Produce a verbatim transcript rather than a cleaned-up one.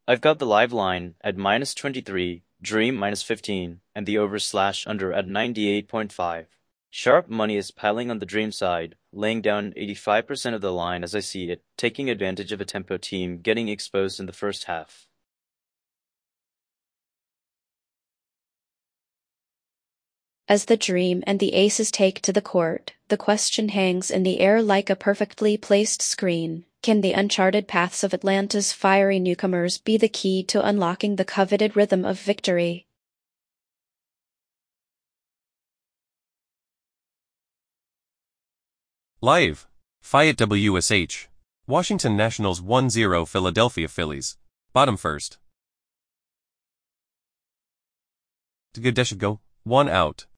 I've got the live line at minus twenty-three, Dream minus fifteen, and the over slash under at ninety-eight point five. Sharp money is piling on the Dream side, laying down eighty-five percent of the line as I see it, taking advantage of a tempo team getting exposed in the first half. As the Dream and the Aces take to the court, the question hangs in the air like a perfectly placed screen. Can the uncharted paths of Atlanta's fiery newcomers be the key to unlocking the coveted rhythm of victory? Live. Fayette W S H. Washington Nationals one zero Philadelphia Phillies. Bottom first. To go, one out.